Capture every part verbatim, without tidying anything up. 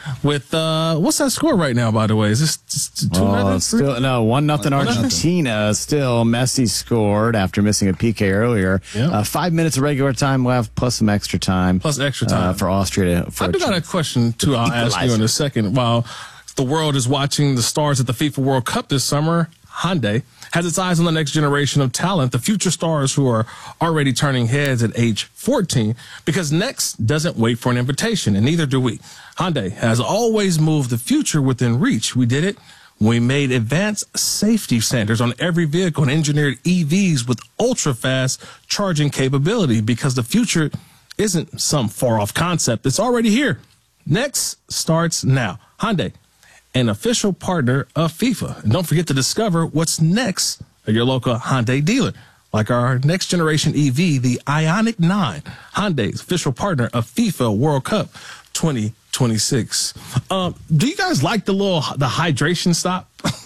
with uh, what's that score right now? By the way, is this just two oh, nothing? Still no one nothing Argentina. Still, Messi scored after missing a P K earlier. Yep. Uh, five minutes of regular time left, plus some extra time. Plus extra time uh, for Austria. To, for I do got a question too. I'll ask you in a second. While the world is watching the stars at the FIFA World Cup this summer, Hyundai has its eyes on the next generation of talent, the future stars who are already turning heads at age fourteen, because next doesn't wait for an invitation, and neither do we. Hyundai has always moved the future within reach. We did it. We made advanced safety standards on every vehicle and engineered E Vs with ultra-fast charging capability, because the future isn't some far-off concept. It's already here. Next starts now. Hyundai, an official partner of FIFA. And don't forget to discover what's next at your local Hyundai dealer. Like our next generation E V, the Ioniq nine, Hyundai's official partner of FIFA World Cup twenty twenty-six. Um, do you guys like the little the hydration stop?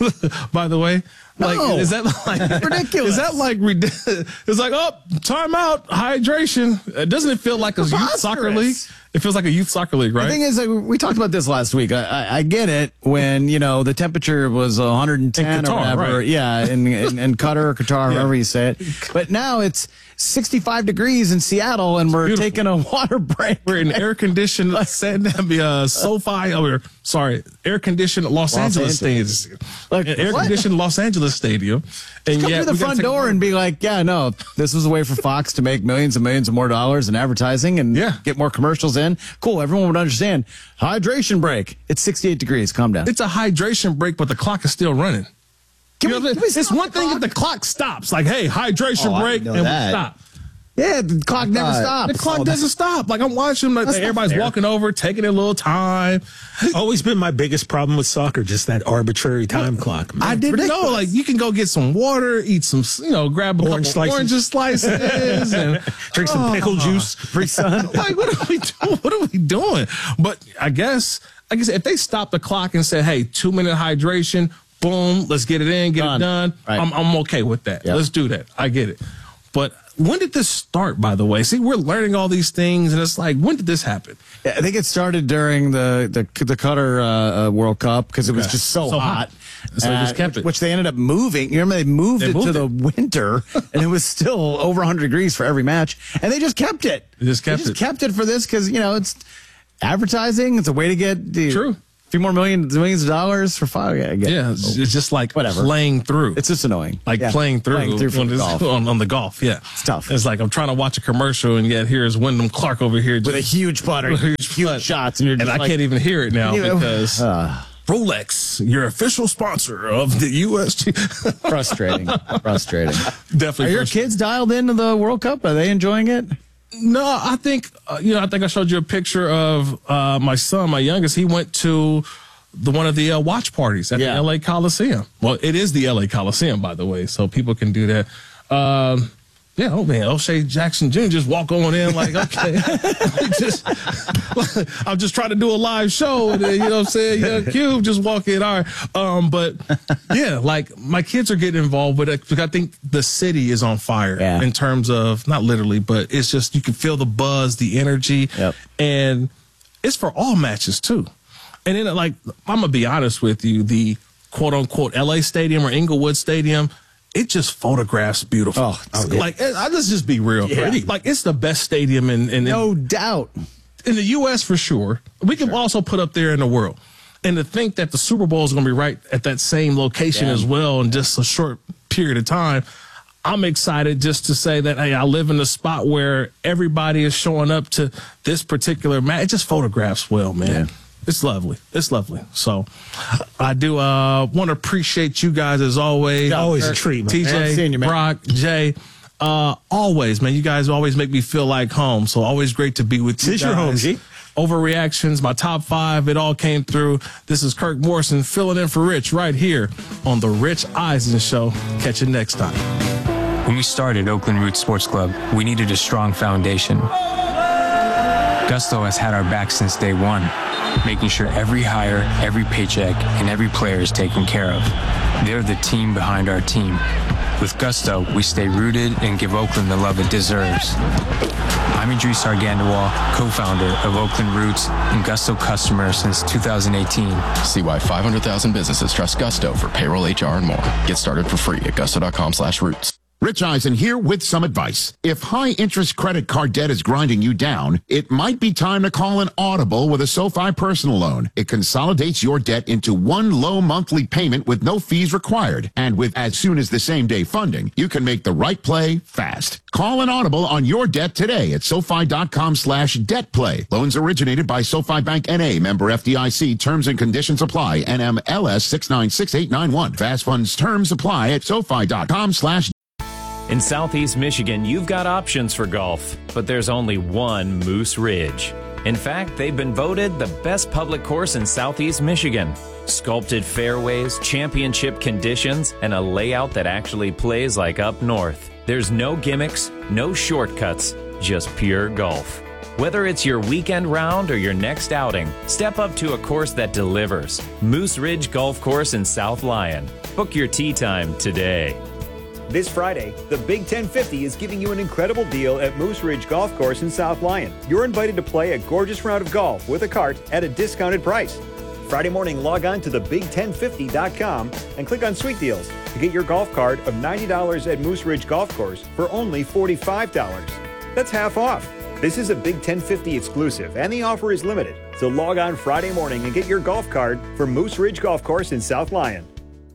By the way, like no. is that like ridiculous? Is that like it's like oh time out hydration? Doesn't it feel like a youth soccer league? It feels like a youth soccer league, right? The thing is, like, we talked about this last week. I, I, I get it when, you know, the temperature was one hundred ten Qatar, or whatever. right. Yeah, in, in, in Qatar or Qatar, Yeah. however you say it. But now it's sixty-five degrees in Seattle, and we're Beautiful. taking a water break. We're in air-conditioned uh, SoFi, or sorry, air-conditioned Los, Los Angeles, Angeles. Stadium. Like, An air-conditioned Los Angeles Stadium. And Come yet through the we gotta front take a door break. and be like, yeah, no, this was a way for Fox to make millions and millions of more dollars in advertising and Yeah. get more commercials in. Cool, everyone would understand. Hydration break. It's sixty-eight degrees. Calm down. It's a hydration break, but the clock is still running. Can You we- know, can we it's stop one the thing clock? if the clock stops, like, hey, hydration Oh, I break, didn't know and that. we stop. Yeah, the clock never thought- stops. The clock doesn't stop. Like, I'm watching, like, That's not everybody's fair. walking over, taking their little time. Always been my biggest problem with soccer, just that arbitrary time clock. Man. I didn't know. ridiculous. Like, you can go get some water, eat some, you know, grab a Orange couple slices. orange slices, and Drink some pickle juice. Free sun. like, what are we doing? What are we doing? But I guess, like I said, if they stop the clock and say, hey, two minute hydration, boom, let's get it in, get Done. it done, Right. I'm, I'm okay with that. Yep. Let's do that. I get it. But when did this start, by the way? See, we're learning all these things, and it's like, when did this happen? Yeah, I think it started during the the, the Qatar uh, uh, World Cup because it was Okay. just so, So hot. hot. So they just Uh, kept which, it. which they ended up moving. You remember they moved They it moved to the winter, and it was still over one hundred degrees for every match, and they just kept it. They just kept they just it. kept it for this because you know it's advertising. It's a way to get the, True. a few more million millions of dollars for five. I get it. Yeah, it's, it's just like Whatever. playing through. It's just annoying. like Yeah. playing through, Playing through for on, the this- golf. on, on the golf. Yeah, It's tough. It's like I'm trying to watch a commercial, and yet here's Wyndham Clark over here With a just, huge putter, with a huge, huge putt. shots, and you're just and I like, can't even hear it now You know, because uh, Rolex, your official sponsor of the U S G. frustrating, frustrating. Definitely. Are your first- kids dialed into the World Cup? Are they enjoying it? No, I think uh, you know. I think I showed you a picture of uh, my son, my youngest. He went to the one of the uh, watch parties at Yeah. the L A Coliseum. Well, it is the L A Coliseum, by the way, so people can do that. Um, yeah, oh man, O'Shea Jackson Junior just walk on in like, okay, just, I'm just trying to do a live show, and then, you know what I'm saying? Yeah, Cube just walk in. All right, um, but yeah, like my kids are getting involved with it because I think the city is on fire Yeah. in terms of not literally, but it's just you can feel the buzz, the energy, Yep. and it's for all matches too. And then, like, I'm gonna be honest with you, the quote unquote L A Stadium or Inglewood Stadium, it just photographs beautiful. Oh, it's good. like, I, let's just be real. Yeah. Like, it's the best stadium in in, No doubt. in the U S for sure. We can also put up there in the world. And to think that the Super Bowl is going to be right at that same location Yeah. as well in just a short period of time, I'm excited just to say that, hey, I live in a spot where everybody is showing up to this particular match. It just photographs well, man. Yeah. It's lovely. It's lovely. So I do uh, want to appreciate you guys as always. Always a treat, man. T Love J, seeing you, man. Brock, Jay. Uh, always, man. You guys always make me feel like home. So always great to be with you This is your home, guys. G. Overreactions, my top five, it all came through. This is Kirk Morrison filling in for Rich right here on The Rich Eisen Show. Catch you next time. When we started Oakland Roots Sports Club, we needed a strong foundation. Gusto has had our back since day one, making sure every hire, every paycheck, and every player is taken care of. They're the team behind our team. With Gusto, we stay rooted and give Oakland the love it deserves. I'm Idris Argandawal, co-founder of Oakland Roots and Gusto customer since two thousand eighteen. See why five hundred thousand businesses trust Gusto for payroll, H R, and more. Get started for free at gusto.com slash roots. Rich Eisen here with some advice. If high-interest credit card debt is grinding you down, it might be time to call an Audible with a SoFi personal loan. It consolidates your debt into one low monthly payment with no fees required. And with as soon as the same day funding, you can make the right play fast. Call an Audible on your debt today at SoFi.com slash debt play. Loans originated by SoFi Bank N A, member F D I C. Terms and conditions apply. N M L S six nine six eight nine one. Fast funds terms apply at SoFi.com slash In Southeast Michigan, you've got options for golf, but there's only one Moose Ridge. In fact, they've been voted the best public course in Southeast Michigan. Sculpted fairways, championship conditions, and a layout that actually plays like up north. There's no gimmicks, no shortcuts, just pure golf. Whether it's your weekend round or your next outing, step up to a course that delivers. Moose Ridge Golf Course in South Lyon. Book your tee time today. This Friday, the Big ten fifty is giving you an incredible deal at Moose Ridge Golf Course in South Lyon. You're invited to play a gorgeous round of golf with a cart at a discounted price. Friday morning, log on to the big ten fifty dot com and click on Sweet Deals to get your golf cart of ninety dollars at Moose Ridge Golf Course for only forty-five dollars. That's half off. This is a Big ten fifty exclusive, and the offer is limited. So log on Friday morning and get your golf cart for Moose Ridge Golf Course in South Lyon.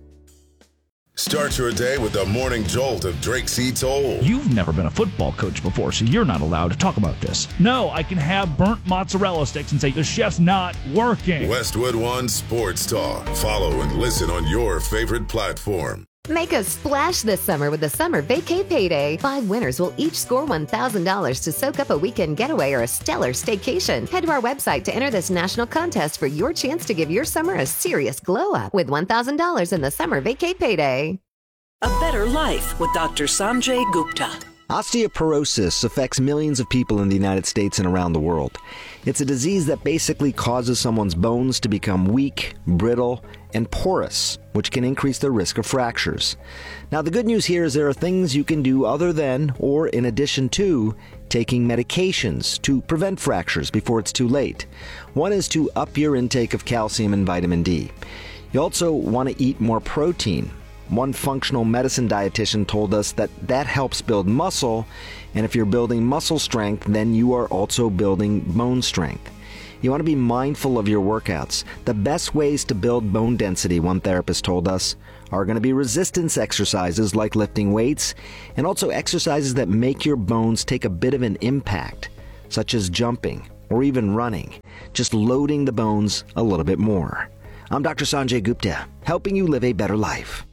Start your day with the morning jolt of Drake C. Toll. You've never been a football coach before, so you're not allowed to talk about this. No, I can have burnt mozzarella sticks and say the chef's not working. Westwood One Sports Talk. Follow and listen on your favorite platform. Make a splash this summer with the Summer Vacay Payday. Five winners will each score one thousand dollars to soak up a weekend getaway or a stellar staycation. Head to our website to enter this national contest for your chance to give your summer a serious glow up with one thousand dollars in the Summer Vacay Payday. A better life with Doctor Sanjay Gupta. Osteoporosis affects millions of people in the United States and around the world. It's a disease that basically causes someone's bones to become weak, brittle, and porous, which can increase the risk of fractures. Now, the good news here is there are things you can do other than, or in addition to, taking medications to prevent fractures before it's too late. One is to up your intake of calcium and vitamin D. You also want to eat more protein. One functional medicine dietitian told us that that helps build muscle, and if you're building muscle strength, then you are also building bone strength. You want to be mindful of your workouts. The best ways to build bone density, one therapist told us, are going to be resistance exercises like lifting weights, and also exercises that make your bones take a bit of an impact, such as jumping or even running, just loading the bones a little bit more. I'm Doctor Sanjay Gupta, helping you live a better life.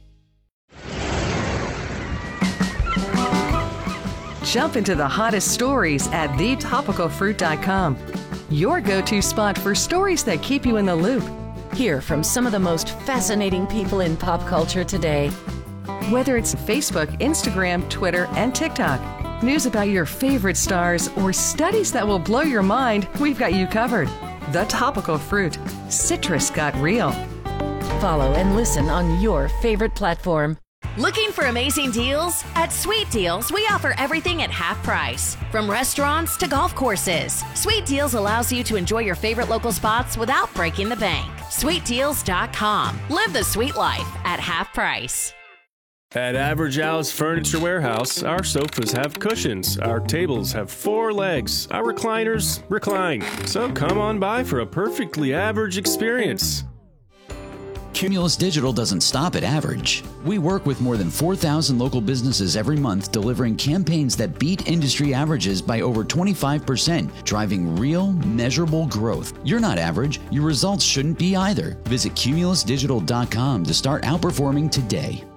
Jump into the hottest stories at the topical fruit dot com. Your go-to spot for stories that keep you in the loop. Hear from some of the most fascinating people in pop culture today. Whether it's Facebook, Instagram, Twitter, and TikTok, news about your favorite stars, or studies that will blow your mind, we've got you covered. The Topical Fruit. Citrus got real. Follow and listen on your favorite platform. Looking for amazing deals? At Sweet Deals, we offer everything at half price. From restaurants to golf courses, Sweet Deals allows you to enjoy your favorite local spots without breaking the bank. sweet deals dot com. Live the sweet life at half price. At Average Al's Furniture Warehouse, our sofas have cushions, our tables have four legs, our recliners recline. So come on by for a perfectly average experience. Cumulus Digital doesn't stop at average. We work with more than four thousand local businesses every month, delivering campaigns that beat industry averages by over twenty-five percent, driving real, measurable growth. You're not average. Your results shouldn't be either. Visit cumulus digital dot com to start outperforming today.